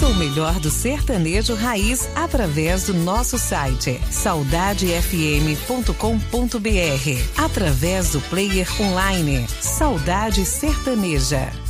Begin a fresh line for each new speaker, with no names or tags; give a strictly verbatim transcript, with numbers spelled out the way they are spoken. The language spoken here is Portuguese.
o melhor do sertanejo raiz através do nosso site saudade f m ponto com ponto b r, através do player online Saudade Sertaneja.